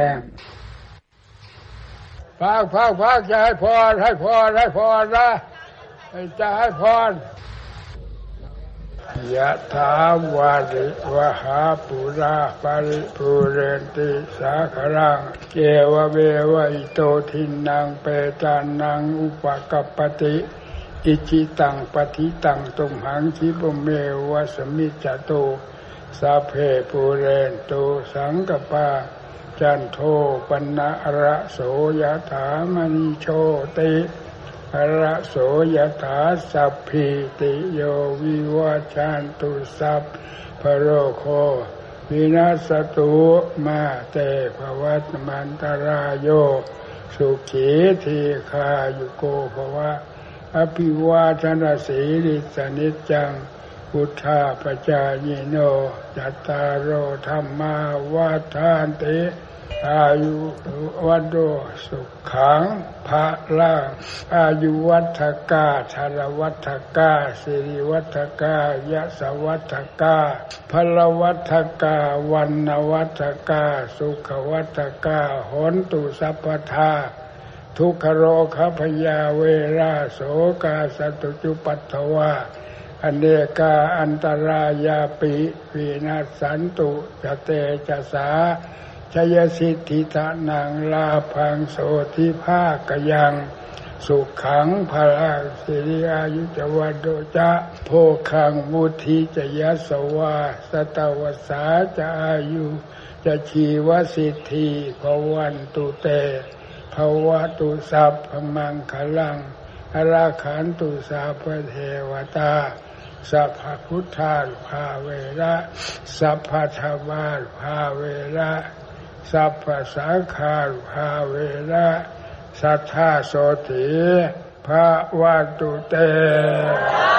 พักจะให้พรนะจะให้พรยะถาวาริวหาปุราปาริปุเรนติสาครังเกวะเววะอิโตทินังเปตานังอุปกัปปติอิจิตังปฏิตังตุมหังคิปเมวะสมิจจโตสัพเพปุเรนโตสังกปาจันโทปนะระโสยถามณิโชติระโสยถาสัพพิติโยวิวัชชันตุสัพพโรโควินาศตุมาเตภวัตมันตรายโยสุขีทีคายุโกภวะอภิวาทนาสีลิสนิจจังพุทธาปจายโนจัตตารโอธัมมาวาทานติอายุวัฏโตสุขังภะลังอายุวัฏกาธารวัฏกาสิริวัฏกายะสวัฏกาพลวัฏกาวันนวัฏกาสุขวัฏกาโหนตุสัพพทาทุกขโรคพยาเวราโสกาสตุจุปัฏฐวาอเนกาอันตรายาปิวินาศสันตุจเตจะสาชยสิทธิทานังลาภังโสธิภาคยังสุขังพลังสิริอายุจวัดโดจะโภคังมุทิจะยัสวาสตวสาจะอายุจะชีวสิทธิภวันตุเตภวตุสัพพมังคลังอราขันตุสัพพเทวตาสัพพพุทธาภาเวระสัพพธรรมาภาเวระสัพพสังฆาภาเวระสัทธาโสติภะวันตุเต